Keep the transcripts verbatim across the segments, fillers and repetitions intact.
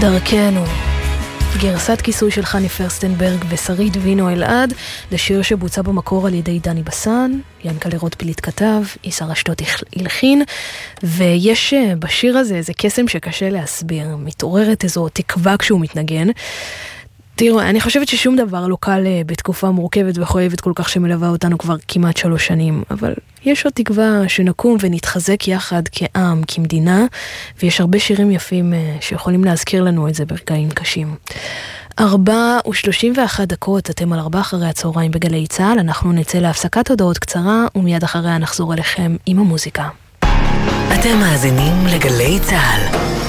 דרכנו, גרסת כיסוי של חני פרסטנברג ושרית וינו אלעד, זה שיר שבוצע במקור על ידי דני בסן, ינקלה רוטבליט כתב, איסר אשדות הלחין, ויש בשיר הזה איזה קסם שקשה להסביר, מתעוררת איזו תקווה כשהוא מתנגן. תראו, אני חושבת ששום דבר לא קל בתקופה מורכבת וכואבת כל כך שמלווה אותנו כבר כמעט שלוש שנים, אבל יש עוד תקווה שנקום ונתחזק יחד כעם, כמדינה, ויש הרבה שירים יפים שיכולים להזכיר לנו את זה ברגעים קשים. ארבע ושלושים ואחת דקות, אתם על ארבע אחרי הצהריים בגלי צהל, אנחנו נצא להפסקת הודעות קצרה, ומיד אחריה נחזור אליכם עם המוזיקה. אתם מאזינים לגלי צהל.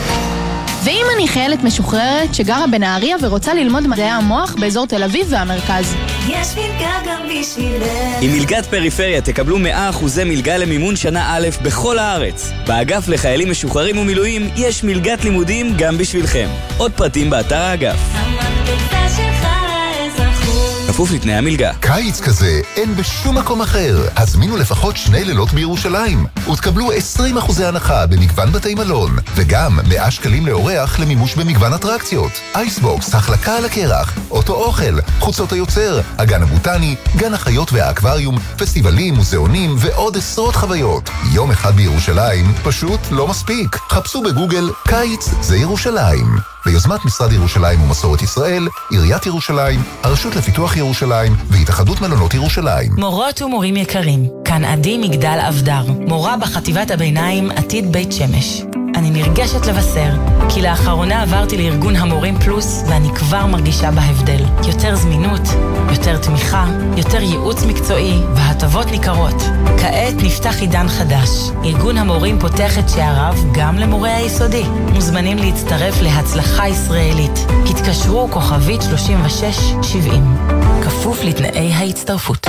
ואם אני חיילת משוחררת שגרה בנהריה ורוצה ללמוד מדעי המוח באזור תל אביב והמרכז? יש מלגה גם בשבילך. עם מלגת פריפריה תקבלו מאה אחוזי מלגה למימון שנה א' בכל הארץ. באגף לחיילים משוחררים ומילואים יש מלגת לימודים גם בשבילכם. עוד פרטים באתר האגף. המקפצה שלך לאזרחות. כפוף לתנאי המלגה. קיץ כזה אין בשום מקום אחר. הזמינו לפחות שני לילות בירושלים ותקבלו עשרים אחוזי הנחה במגוון בתי מלון, וגם מאה שקלים לאורח למימוש במגוון אטרקציות. אייסבוקס, החלקה על הקרח, אוטו אוכל, חוצות היוצר, הגן הבוטני, גן החיות והאקווריום, פסטיבלים, מוזיאונים ועוד עשרות חוויות. יום אחד בירושלים פשוט לא מספיק. חפשו בגוגל קיץ זה ירושלים. ביוזמת משרד ירושלים ומסורת ישראל, עיריית ירושלים, הרשות לפיתוח ירושלים והתאחדות מלונות ירושלים. מורות ומורים יקרים, כאן עדי מגדל אבדר, מורה בחטיבת הביניים עתיד בית שמש. אני נרגשת לבשר, כי לאחרונה עברתי לארגון המורים פלוס, ואני כבר מרגישה בהבדל. יותר זמינות, יותר תמיכה, יותר ייעוץ מקצועי, והטבות ניכרות. כעת נפתח עידן חדש. ארגון המורים פותח את שעריו גם למורי היסודי. מוזמנים להצטרף להצלחה ישראלית. התקשרו כוכבית שלושים ושש שבעים. כפוף לתנאי ההצטרפות.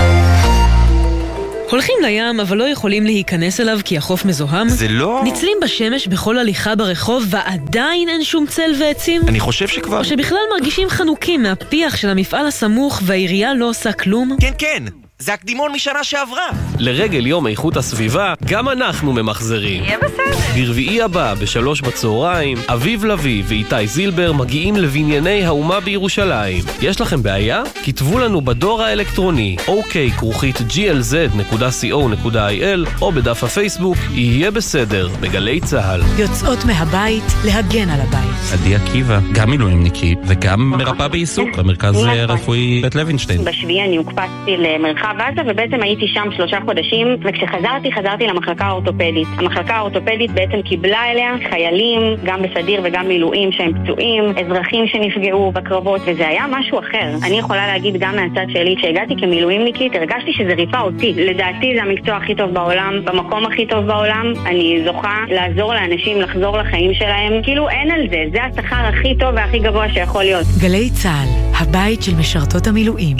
הולכים לים אבל לא יכולים להיכנס אליו כי החוף מזוהם? זה לא... ניצלים בשמש בכל הליכה ברחוב ועדיין אין שום צל ועצים? אני חושב שכבר... או שבכלל מרגישים חנוקים מהפיח של המפעל הסמוך והעירייה לא עושה כלום? כן, כן, זה הקדימון משנה שעברה. לרגל יום איכות הסביבה, גם אנחנו ממחזרים. יהיה בסדר. ברביעי הבא, בשלוש בצהריים, אביב לוי ואיתי זילבר מגיעים לבנייני האומה בירושלים. יש לכם בעיה? כתבו לנו בדור האלקטרוני אוקיי כרוכית ג'י אל זד נקודה סי או נקודה איי אל או בדף הפייסבוק יהיה בסדר בגלי צהל. יוצאות מהבית להגן על הבית. עדי עקיבא, גם מילואימניקית וגם מרפאה בעיסוק במרכז הרפואי בית לוינשטיין. בשביעי אני הוקפצתי למרחב עזה ובעצם הייתי שם שלושה חודשים, וכשחזרתי חזרתי למחלקה האורתופדית. המחלקה האורתופדית בעצם קיבלה אליה חיילים, גם בסדיר וגם מילואים שהם פצועים, אזרחים שנפגעו בקרבות, וזה היה משהו אחר. אני יכולה להגיד גם מהצד שלי, כשהגעתי כמילואימניקית, הרגשתי שזה ריפה אותי. לדעתי זה המקצוע הכי טוב בעולם, במקום הכי טוב בעולם. אני זוכה לעזור לאנשים לחזור לחיים שלהם. כאילו אין על זה, זה השכר הכי טוב והכי גבוה שיכול להיות. גלי צהל, הבית של משרתות המילואים.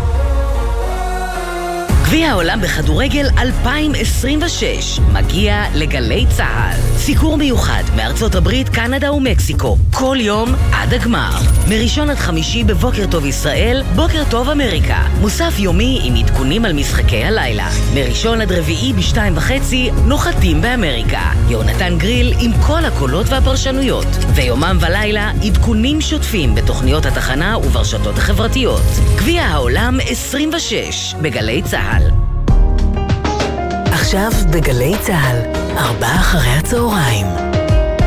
גביע העולם בכדורגל אלפיים עשרים ושש מגיע לגלי צהל. סיקור מיוחד מארצות הברית, קנדה ומקסיקו. כל יום עד הגמר. מראשון עד חמישי בבוקר טוב ישראל, בוקר טוב אמריקה. מוסף יומי עם עדכונים על משחקי הלילה. מראשון עד רביעי בשתיים וחצי, נוחתים באמריקה. יונתן גריל עם כל הקולות והפרשנויות. ויומם ולילה, עדכונים שוטפים בתוכניות התחנה וברשתות החברתיות. גביע העולם עשרים ושש בגלי צהל. עכשיו בגלי צהל, ארבע אחרי הצהריים.